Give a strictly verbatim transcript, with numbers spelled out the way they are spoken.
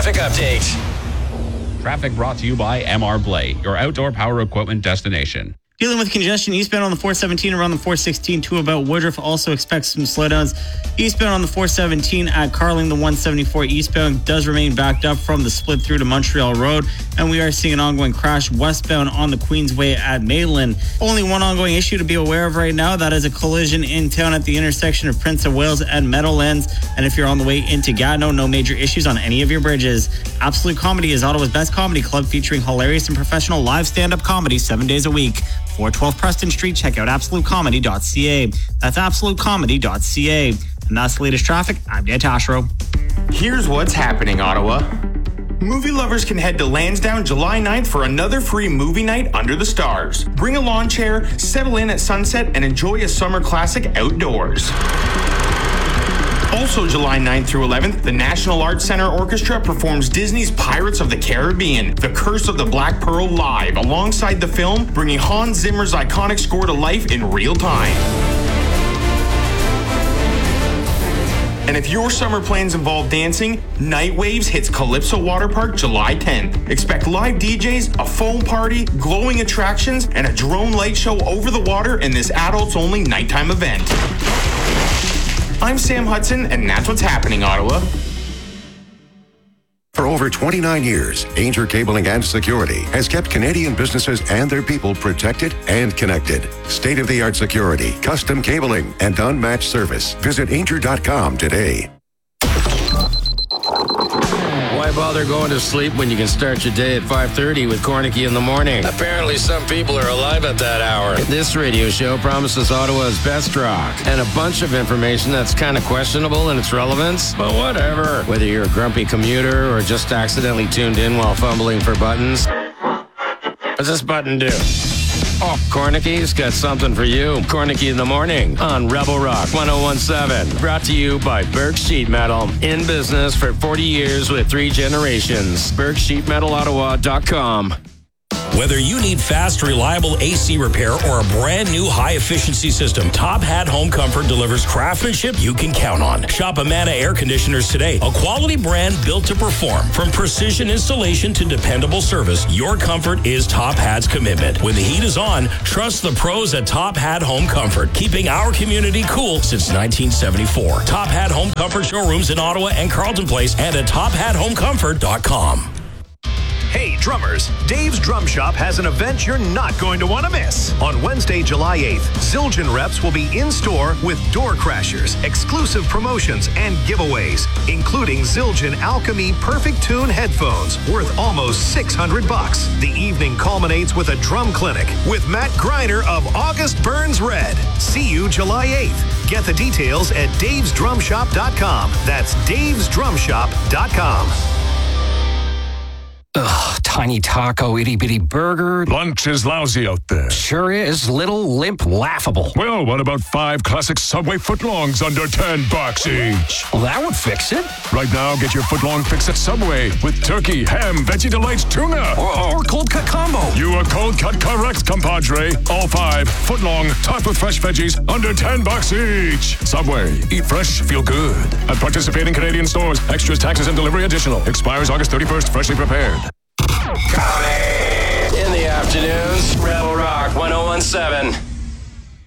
traffic update. Traffic brought to you by M R Blay, your outdoor power equipment destination. Dealing with congestion eastbound on the four seventeen around the four sixteen to about Woodruff. Also expect some slowdowns eastbound on the four seventeen at Carling. The one seventy-four eastbound does remain backed up from the split through to Montreal Road. And we are seeing an ongoing crash westbound on the Queensway at Maitland. Only one ongoing issue to be aware of right now. That is a collision in town at the intersection of Prince of Wales and Meadowlands. And if you're on the way into Gatineau, no major issues on any of your bridges. Absolute Comedy is Ottawa's best comedy club, featuring hilarious and professional live stand-up comedy seven days a week. four twelve Preston Street. Check out absolute comedy dot c a. That's absolute comedy dot c a. And that's the latest traffic. I'm Dan Tashro. Here's what's happening, Ottawa. Movie lovers can head to Lansdowne July ninth for another free movie night under the stars. Bring a lawn chair, settle in at sunset, and enjoy a summer classic outdoors. Also July ninth through eleventh, the National Arts Center Orchestra performs Disney's Pirates of the Caribbean, The Curse of the Black Pearl live, alongside the film, bringing Hans Zimmer's iconic score to life in real time. And if your summer plans involve dancing, Night Waves hits Calypso Water Park July tenth. Expect live D Js, a foam party, glowing attractions, and a drone light show over the water in this adults-only nighttime event. I'm Sam Hudson, and that's what's happening, Ottawa. For over twenty-nine years, Ainger Cabling and Security has kept Canadian businesses and their people protected and connected. State-of-the-art security, custom cabling, and unmatched service. Visit Ainger dot com today. Why bother going to sleep when you can start your day at five thirty with Cornicky in the morning? Apparently some people are alive at that hour. This radio show promises Ottawa's best rock and a bunch of information that's kind of questionable in its relevance, but whatever. Whether you're a grumpy commuter or just accidentally tuned in while fumbling for buttons. What's this button do? Oh, Cornicky's got something for you. Cornicky in the morning on Rebel Rock one oh one seven. Brought to you by Burke Sheet Metal. In business for forty years with three generations. Burke Sheet Metal Ottawa dot com. Whether you need fast, reliable A C repair or a brand new high-efficiency system, Top Hat Home Comfort delivers craftsmanship you can count on. Shop Amana Air Conditioners today, a quality brand built to perform. From precision installation to dependable service, your comfort is Top Hat's commitment. When the heat is on, trust the pros at Top Hat Home Comfort, keeping our community cool since nineteen seventy-four. Top Hat Home Comfort showrooms in Ottawa and Carleton Place and at top hat home comfort dot com. Hey, drummers, Dave's Drum Shop has an event you're not going to want to miss. On Wednesday, July eighth, Zildjian reps will be in-store with Door Crashers, exclusive promotions, and giveaways, including Zildjian Alchemy Perfect Tune headphones worth almost six hundred bucks. The evening culminates with a drum clinic with Matt Greiner of August Burns Red. See you July eighth. Get the details at daves drum shop dot com. That's daves drum shop dot com. Ugh, tiny taco, itty bitty burger. Lunch is lousy out there. Sure is. Little, limp, laughable. Well, what about five classic Subway footlongs under ten bucks each? Well, that would fix it. Right now, get your footlong fix at Subway with turkey, ham, veggie delights, tuna. Or, or cold cut combo. You are cold cut correct, compadre. All five footlong, topped with fresh veggies, under ten bucks each. Subway. Eat fresh, feel good. At participating Canadian stores, extras, taxes, and delivery additional. Expires August thirty-first, freshly prepared. In the afternoons, Rebel Rock one oh one seven.